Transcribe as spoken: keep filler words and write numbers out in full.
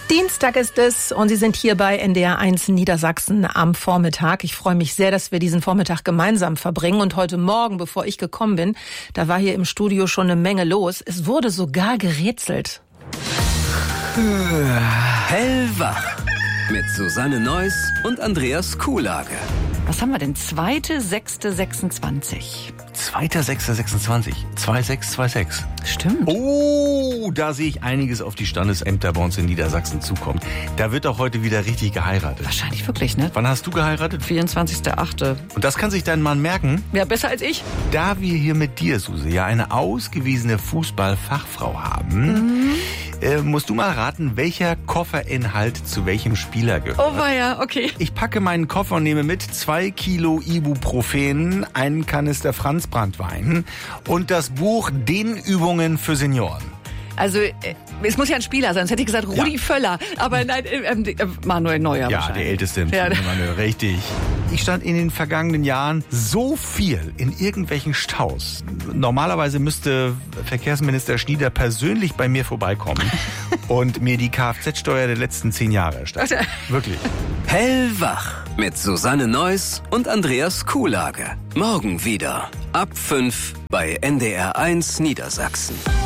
Dienstag ist es und Sie sind hier bei N D R eins Niedersachsen am Vormittag. Ich freue mich sehr, dass wir diesen Vormittag gemeinsam verbringen. Und heute Morgen, bevor ich gekommen bin, da war hier im Studio schon eine Menge los. Es wurde sogar gerätselt. Hellwach mit Susanne Neuss und Andreas Kuhlage. Was haben wir denn? zweiter sechster sechsundzwanzig. zweiter sechster sechsundzwanzig. zwei sechs zwei sechs. Stimmt. Oh, da sehe ich einiges auf die Standesämter bei uns in Niedersachsen zukommen. Da wird auch heute wieder richtig geheiratet. Wahrscheinlich wirklich, ne? Wann hast du geheiratet? vierundzwanzigster achter Und das kann sich dein Mann merken? Ja, besser als ich. Da wir hier mit dir, Suse, ja eine ausgewiesene Fußballfachfrau haben, mhm. äh, musst du mal raten, welcher Kofferinhalt zu welchem Spieler gehört. Oh weia, okay. Ich packe meinen Koffer und nehme mit zwei Kilo Ibuprofen, einen Kanister Franzbranntwein und das Buch Dehnübungen für Senioren. Also, es muss ja ein Spieler sein, sonst hätte ich gesagt Rudi Ja. Völler. Aber nein, äh, äh, Manuel Neuer. Ja, der älteste im Ja. Team, Manuel, richtig. Ich stand in den vergangenen Jahren so viel in irgendwelchen Staus. Normalerweise müsste Verkehrsminister Schnieder persönlich bei mir vorbeikommen und mir die Kfz-Steuer der letzten zehn Jahre erstatten. Also, Wirklich. Hellwach mit Susanne Neuss und Andreas Kuhlage. Morgen wieder ab fünf bei N D R eins Niedersachsen.